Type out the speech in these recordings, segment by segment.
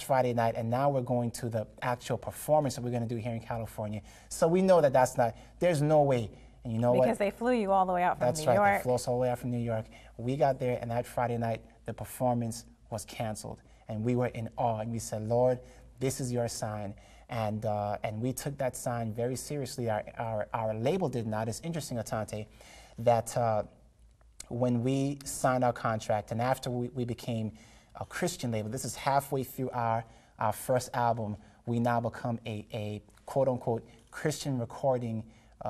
Friday night, and now we're going to the actual performance that we're going to do here in California. So we know that there's no way. And you know what? Because they flew you all the way out from New York. That's right, they flew us all the way out from New York. We got there, and that Friday night, the performance was canceled. And we were in awe, and we said, Lord, this is your sign. And we took that sign very seriously. Our label did not. It's interesting, Atante, that when we signed our contract, and after we became a Christian label, this is halfway through our first album, we now become a quote-unquote Christian recording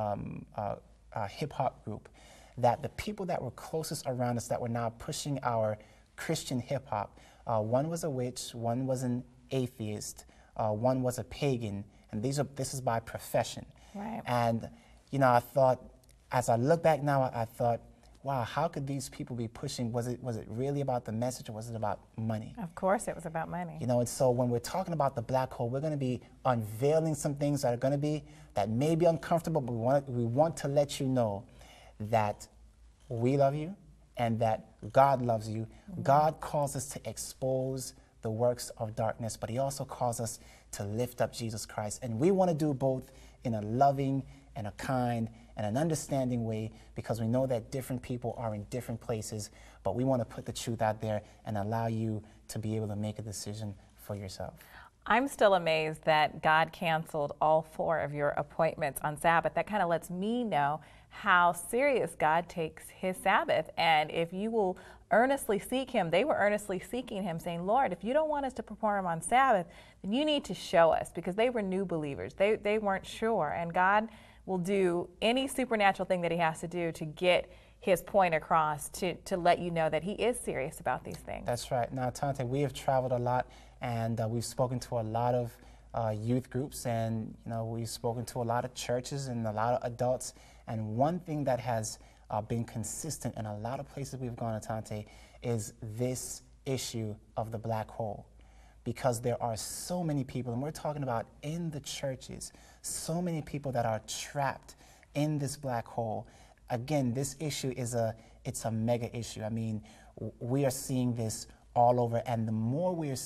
hip-hop group, that the people that were closest around us that were now pushing our Christian hip-hop, one was a witch, one was an atheist, one was a pagan, and this is by profession. Right. And, you know, I thought, as I look back now, I thought, wow, how could these people be pushing? Was it really about the message, or was it about money? Of course it was about money. You know, and so when we're talking about the black hole, we're going to be unveiling some things that may be uncomfortable, but we want to let you know that we love you and that God loves you. Mm-hmm. God calls us to expose the works of darkness, but he also calls us to lift up Jesus Christ. And we want to do both in a loving and a kind and an understanding way, because we know that different people are in different places, but we want to put the truth out there and allow you to be able to make a decision for yourself. I'm still amazed that God canceled all 4 of your appointments on Sabbath. That kind of lets me know how serious God takes his Sabbath. And if you will earnestly seek him, they were earnestly seeking him, saying, Lord, if you don't want us to perform on Sabbath, then you need to show us, because they were new believers. They weren't sure. And God will do any supernatural thing that he has to do to get his point across, to let you know that he is serious about these things. That's right. Now, Tante, we have traveled a lot, and we've spoken to a lot of youth groups, and we've spoken to a lot of churches and a lot of adults. And one thing that has been consistent in a lot of places we've gone, Tante, is this issue of the black hole. Because there are so many people, and we're talking about in the churches, so many people that are trapped in this black hole. Again, this issue it's a mega issue. I mean, we are seeing this all over, and the more we're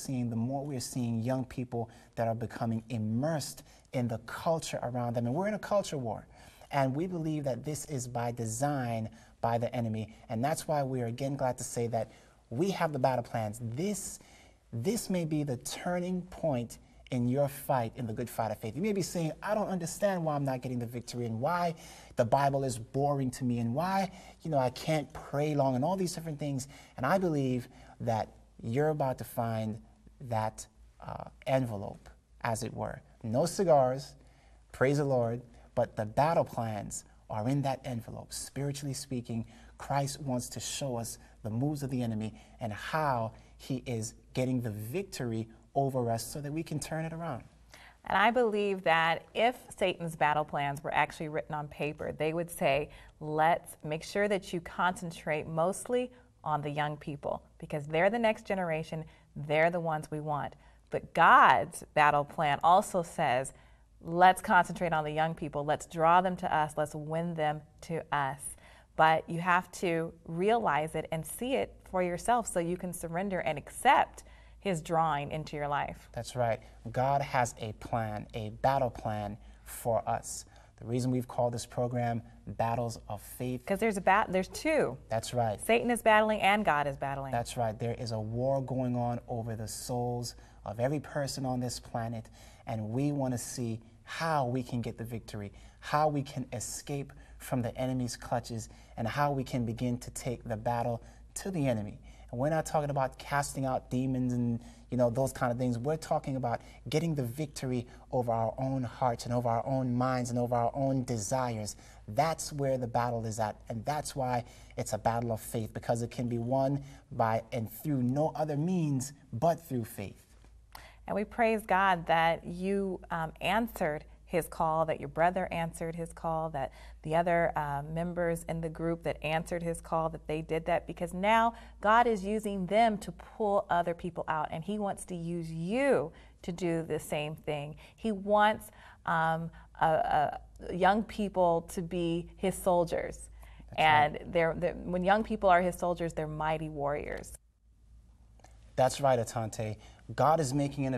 seeing young people that are becoming immersed in the culture around them. And we're in a culture war. And we believe that this is by design by the enemy. And that's why we are again glad to say that we have the battle plans. This may be the turning point in your fight, in the good fight of faith. You may be saying, I don't understand why I'm not getting the victory, and why the Bible is boring to me, and why, I can't pray long, and all these different things. And I believe that you're about to find that envelope, as it were. No cigars, praise the Lord, but the battle plans are in that envelope. Spiritually speaking, Christ wants to show us the moves of the enemy and how he is getting the victory over us so that we can turn it around. And I believe that if Satan's battle plans were actually written on paper, they would say, let's make sure that you concentrate mostly on the young people, because they're the next generation, they're the ones we want. But God's battle plan also says, let's concentrate on the young people, let's draw them to us, let's win them to us. But you have to realize it and see it for yourself so you can surrender and accept his drawing into your life. That's right. God has a plan, a battle plan for us. The reason we've called this program Battles of Faith. Because there's two. That's right. Satan is battling and God is battling. That's right. There is a war going on over the souls of every person on this planet, and we want to see how we can get the victory, how we can escape from the enemy's clutches, and how we can begin to take the battle to the enemy. And we're not talking about casting out demons and those kind of things. We're talking about getting the victory over our own hearts and over our own minds and over our own desires. That's where the battle is at, and that's why it's a battle of faith, because it can be won by and through no other means but through faith. And we praise God that you answered his call, that your brother answered his call, that the other members in the group that answered his call, that they did that, because now God is using them to pull other people out, and he wants to use you to do the same thing. He wants young people to be his soldiers. That's right. When young people are his soldiers, they're mighty warriors. That's right, Atante. God is making an